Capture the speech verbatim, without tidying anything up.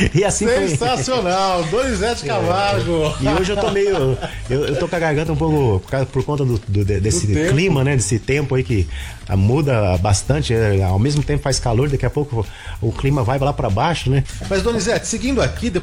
E assim foi. Sensacional, Donizete Camargo. E hoje eu tô meio. Eu, eu tô com a garganta um pouco por, causa, por conta do, do, desse Do clima, né? Desse tempo aí que muda bastante. Ao mesmo tempo faz calor, daqui a pouco o clima vai lá pra baixo, né? Mas, Donizete, seguindo aqui,